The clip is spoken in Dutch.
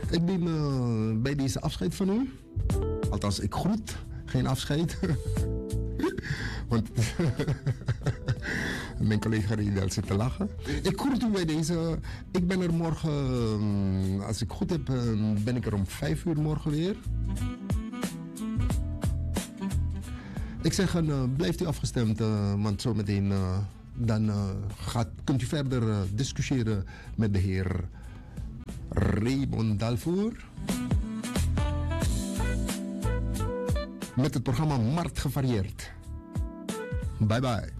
Ik neem bij deze afscheid van u. Althans, ik groet, geen afscheid. Want mijn collega Riedel zit te lachen. Ik groet u bij deze. Ik ben er morgen, als ik goed heb, ben ik er om 5 uur morgen weer. Ik zeg, blijft u afgestemd, want zometeen dan kunt u verder discussiëren met de heer Raymond Dalvoer. Met het programma Markt Gevarieerd. Bye bye.